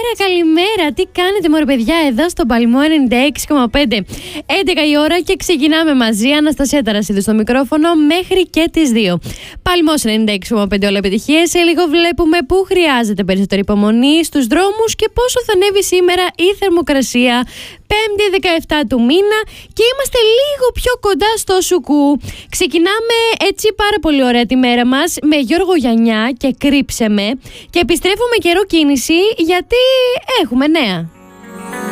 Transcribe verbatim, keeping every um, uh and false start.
καλημέρα. Τι κάνετε, μωρέ παιδιά, εδώ στο Παλμό ενενήντα έξι κόμμα πέντε. έντεκα η ώρα και ξεκινάμε μαζί. Αναστασία Ταρασίδου στο μικρόφωνο μέχρι και τις δύο. Παλμός ενενήντα έξι κόμμα πέντε, όλα επιτυχίες. Σε λίγο βλέπουμε πού χρειάζεται περισσότερη υπομονή στους δρόμους και πόσο θα ανέβει σήμερα η θερμοκρασία. Πέμπτη δεκαεφτά του μήνα και είμαστε λίγο πιο κοντά στο Σουκού. Ξεκινάμε έτσι πάρα πολύ ωραία τη μέρα μας με Γιώργο Γιαννιά και Κρύψε με και επιστρέφουμε καιρό κίνηση γιατί έχουμε νέα.